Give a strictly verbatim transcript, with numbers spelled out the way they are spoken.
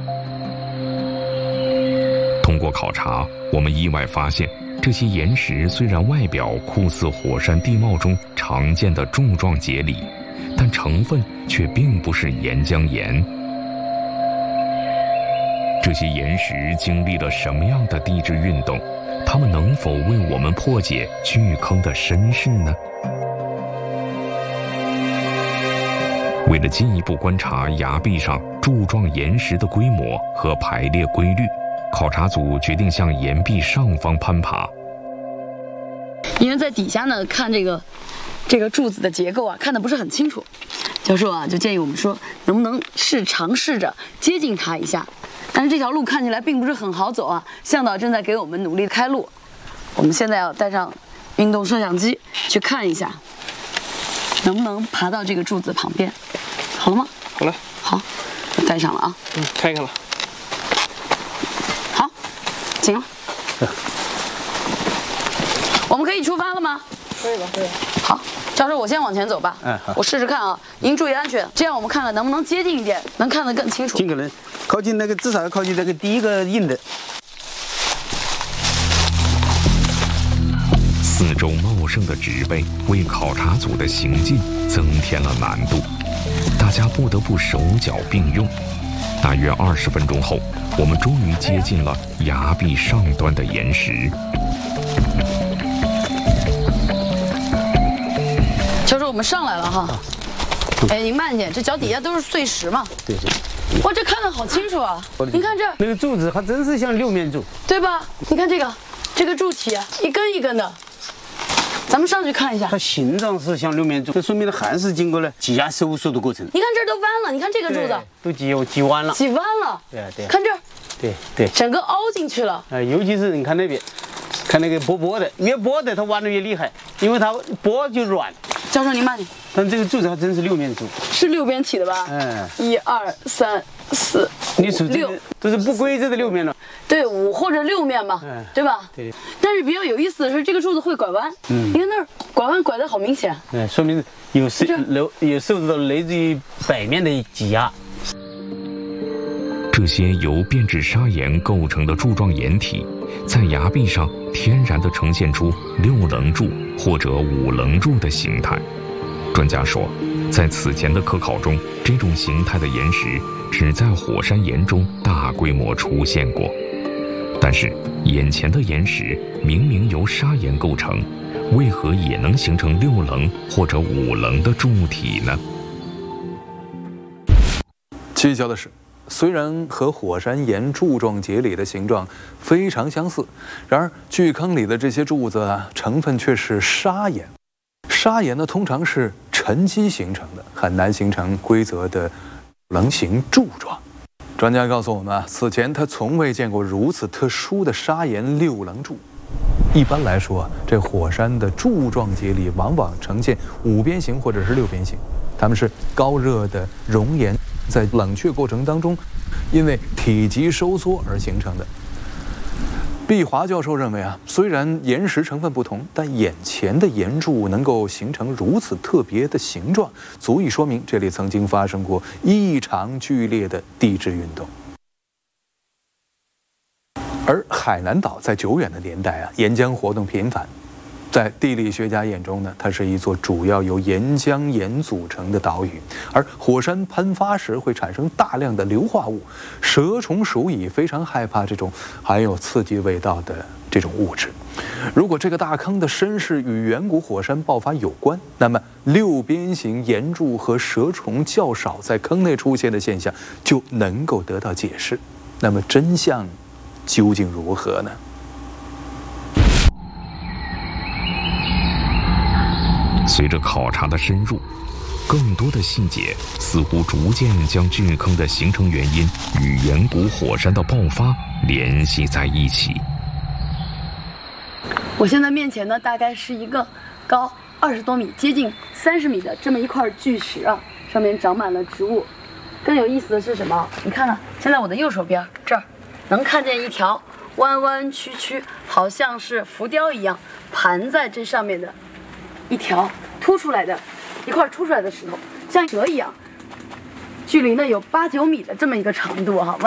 通过考察，我们意外发现，这些岩石虽然外表酷似火山地貌中常见的柱状节理，但成分却并不是岩浆岩。这些岩石经历了什么样的地质运动？它们能否为我们破解巨坑的身世呢？为了进一步观察崖壁上柱状岩石的规模和排列规律，考察组决定向岩壁上方攀爬。 因为在底下呢，看这个这个柱子的结构啊，看得不是很清楚。教授啊，就建议我们说，能不能试尝试着接近它一下？但是这条路看起来并不是很好走啊。向导正在给我们努力开路，我们现在要带上运动摄像机去看一下，能不能爬到这个柱子旁边。好了吗？ 好了。 好，我带上了啊。 嗯，开开了。 好，行了。 嗯、 我们可以出发了吗？ 可以了，可以了。 好。教授，我先往前走吧。 嗯，好。 我试试看啊，您注意安全。这样我们看看能不能接近一点，能看得更清楚。 尽可能靠近那个，至少要靠近那个第一个硬的。 四周茂盛的植被为考察组的行进增添了难度，大家不得不手脚并用。大约二十分钟后，我们终于接近了崖壁上端的岩石。 教授，我们上来了哈。哎，您慢点，这脚底下都是碎石嘛。 对对。 哇，这看得好清楚啊！您看这儿， 那个柱子还真是像六面柱， 对吧？你看这个，这个柱体啊，一根一根的。咱们上去看一下， 它形状是像六面柱，这说明了还是经过了挤压收缩的过程。 你看这儿都弯了，你看这个柱子都挤挤弯了， 挤弯了。 对对， 看这儿， 对对， 整个凹进去了。 啊，尤其是你看那边，看那个薄薄的，越薄的它弯的越厉害，因为它薄就软。 教授您慢点。 但这个柱子还真是六面柱， 是六边体的吧？ 嗯， 一二三四， 你数六， 都是不规则的六面了。 对，五或者六面吧， 嗯， 对吧？ 对。 但是比较有意思的是，这个柱子会拐弯。嗯，你看那儿拐弯拐得好明显。 嗯，说明有受楼有受到来自于北面的挤压。 这些由变质砂岩构成的柱状岩体，在崖壁上天然地呈现出六棱柱或者五棱柱的形态。专家说，在此前的科考中，这种形态的岩石只在火山岩中大规模出现过。但是，眼前的岩石明明由砂岩构成，为何也能形成六棱或者五棱的柱体呢？ 蹊跷的是，虽然和火山岩柱状节理的形状非常相似，然而巨坑里的这些柱子啊，成分却是砂岩。砂岩呢，通常是沉积形成的，很难形成规则的棱形柱状。专家告诉我们啊，此前他从未见过如此特殊的砂岩六棱柱。一般来说啊，这火山的柱状节理往往呈现五边形或者是六边形，它们是高热的熔岩在冷却过程当中，因为体积收缩而形成的。毕华教授认为啊，虽然岩石成分不同，但眼前的岩柱能够形成如此特别的形状，足以说明这里曾经发生过异常剧烈的地质运动。而海南岛在久远的年代啊，岩浆活动频繁，在地理学家眼中呢，它是一座主要由岩浆岩组成的岛屿，而火山喷发时会产生大量的硫化物，蛇虫鼠蚁非常害怕这种含有刺激味道的这种物质。如果这个大坑的身世与远古火山爆发有关，那么六边形岩柱和蛇虫较少在坑内出现的现象就能够得到解释。那么真相究竟如何呢？ 随着考察的深入，更多的细节似乎逐渐将巨坑的形成原因与远古火山的爆发联系在一起。 我现在面前呢，大概是一个高二十多米、接近三十米的这么一块巨石啊，上面长满了植物。更有意思的是什么？你看看，现在我的右手边这儿，能看见一条弯弯曲曲，好像是浮雕一样盘在这上面的一条凸出来的一块凸出来的石头，像蛇一样，距离呢有八九米的这么一个长度哈、啊。